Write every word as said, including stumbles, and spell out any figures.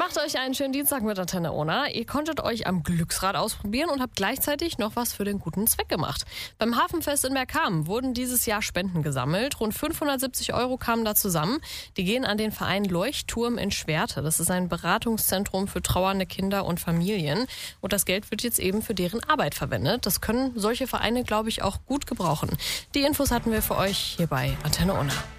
Macht euch einen schönen Dienstag mit Antenne Ona. Ihr konntet euch am Glücksrad ausprobieren und habt gleichzeitig noch was für den guten Zweck gemacht. Beim Hafenfest in Bergkamen wurden dieses Jahr Spenden gesammelt. Rund fünfhundertsiebzig Euro kamen da zusammen. Die gehen an den Verein Leuchtturm in Schwerte. Das ist ein Beratungszentrum für trauernde Kinder und Familien. Und das Geld wird jetzt eben für deren Arbeit verwendet. Das können solche Vereine, glaube ich, auch gut gebrauchen. Die Infos hatten wir für euch hier bei Antenne Ona.